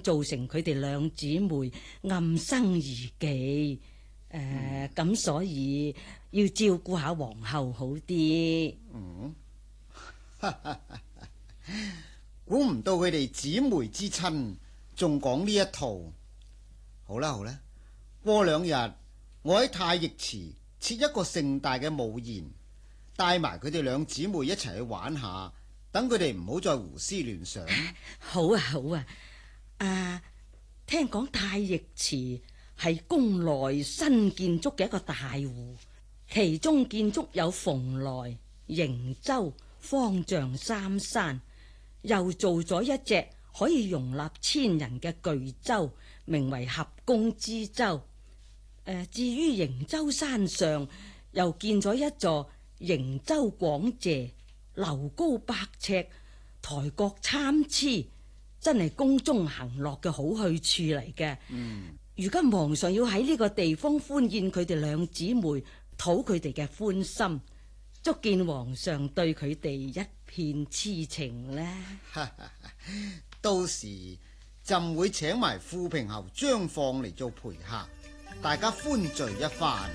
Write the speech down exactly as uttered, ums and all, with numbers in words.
造成佢哋兩姊妹暗生疑忌。誒、呃，咁、嗯、所以要照顧下皇后好啲。 嗯，估唔到佢哋姊妹之親仲講呢一套。好啦好啦，過兩日我喺太液池設一個盛大嘅舞宴，帶埋佢哋兩姊妹一齊去玩下，等佢哋唔好再胡思亂想。 好啊好啊，啊，聽講太液池係宮內新建築嘅一個大湖，其中建築有蓬萊、瀛洲、方丈三山，又做咗一隻可以容納千人嘅巨舟，名為合公之舟。呃、至於瀛洲山上又建咗一座瀛洲廣榭，樓高百尺，台閣參差，真係宮中行樂嘅好去處嚟嘅。嗯，如今皇上要喺呢個地方歡宴佢哋兩姊妹，討佢哋嘅歡心，足見皇上對佢哋一片痴情呢。 到時朕會請埋富平侯張放嚟做陪客，大家歡聚一番。